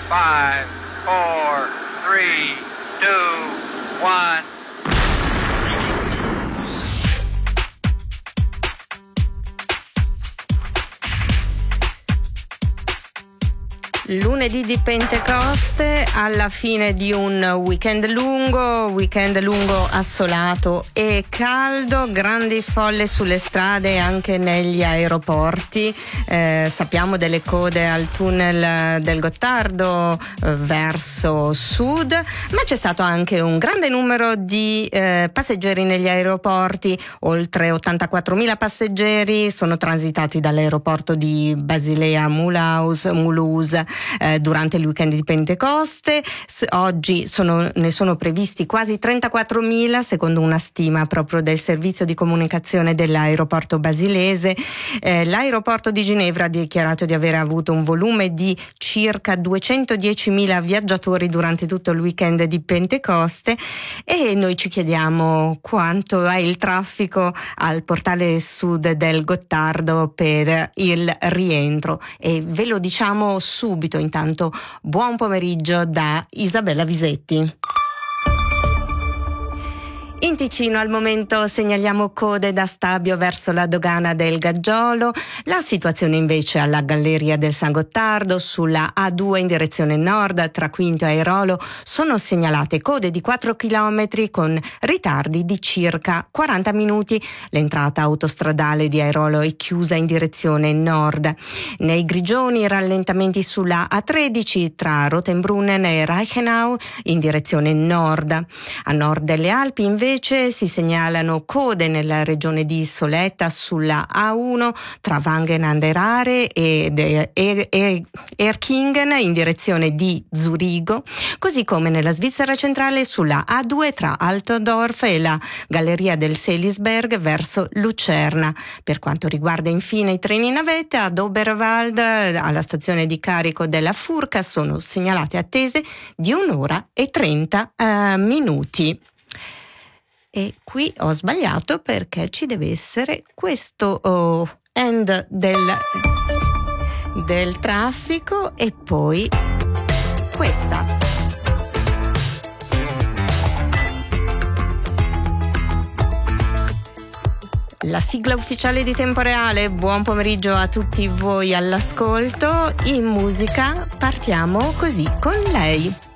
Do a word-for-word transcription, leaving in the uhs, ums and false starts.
five, four, three, two, one. Lunedì di Pentecoste, alla fine di un weekend lungo, weekend lungo assolato e caldo, grandi folle sulle strade e anche negli aeroporti. Eh, sappiamo delle code al tunnel del Gottardo eh, verso sud, ma c'è stato anche un grande numero di eh, passeggeri negli aeroporti. Oltre ottantaquattromila passeggeri sono transitati dall'aeroporto di Basilea Mulhouse, Mulhouse Eh, durante il weekend di Pentecoste. S- oggi sono, ne sono previsti quasi trentaquattromila, secondo una stima proprio del servizio di comunicazione dell'aeroporto basilese. Eh, l'aeroporto di Ginevra ha dichiarato di aver avuto un volume di circa duecentodiecimila viaggiatori durante tutto il weekend di Pentecoste, e noi ci chiediamo quanto è il traffico al portale sud del Gottardo per il rientro, e ve lo diciamo subito. Intanto buon pomeriggio da Isabella Visetti. In Ticino al momento segnaliamo code da Stabio verso la dogana del Gaggiolo. La situazione invece alla Galleria del San Gottardo, sulla A due in direzione nord tra Quinto e Airolo, sono segnalate code di quattro chilometri con ritardi di circa quaranta minuti. L'entrata autostradale di Airolo è chiusa in direzione nord. Nei Grigioni rallentamenti sulla A tredici tra Rotenbrunnen e Reichenau in direzione nord. A nord delle Alpi invece si segnalano code nella regione di Soletta sulla A uno tra Wangen an der Aare ed e, e, e Erkingen in direzione di Zurigo, così come nella Svizzera centrale sulla A due tra Altdorf e la Galleria del Selisberg verso Lucerna. Per quanto riguarda infine i treni navetta, ad Oberwald alla stazione di carico della Furka sono segnalate attese di un'ora e trenta uh, minuti. E qui ho sbagliato, perché ci deve essere questo oh, end del, del traffico e poi questa. La sigla ufficiale di Tempo Reale. Buon pomeriggio a tutti voi all'ascolto. In musica partiamo così con lei.